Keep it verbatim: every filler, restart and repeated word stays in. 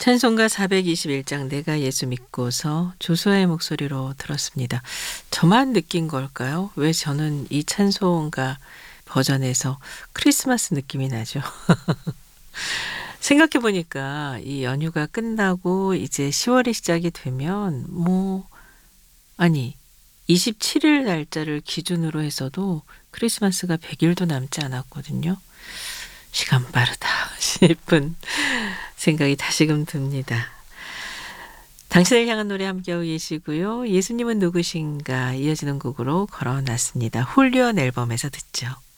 찬송가 사백이십일 장 내가 예수 믿고서 조수아의 목소리로 들었습니다. 저만 느낀 걸까요? 왜 저는 이 찬송가 버전에서 크리스마스 느낌이 나죠? 생각해 보니까 이 연휴가 끝나고 이제 시월이 시작이 되면 뭐 아니 이십칠 일 날짜를 기준으로 해서도 크리스마스가 백 일도 남지 않았거든요. 시간 빠르다 싶은 생각이 다시금 듭니다. 당신을 향한 노래 함께하고 계시고요. 예수님은 누구신가 이어지는 곡으로 걸어놨습니다. 홀리온 앨범에서 듣죠.